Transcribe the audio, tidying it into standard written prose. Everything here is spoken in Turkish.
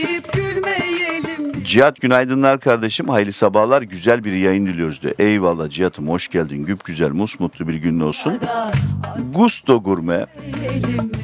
Cihat günaydınlar kardeşim. Hayırlı sabahlar. Güzel bir yayın diliyoruz de. Eyvallah Cihat'ım, hoş geldin. Güp güzel, musmutlu bir gün olsun. Gusto Gurme